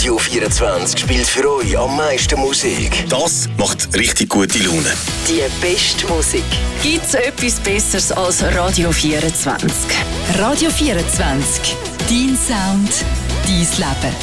Radio 24 spielt für euch am meisten Musik. Das macht richtig gute Laune. Die beste Musik. Gibt es etwas Besseres als Radio 24? Radio 24. Dein Sound, dein Leben.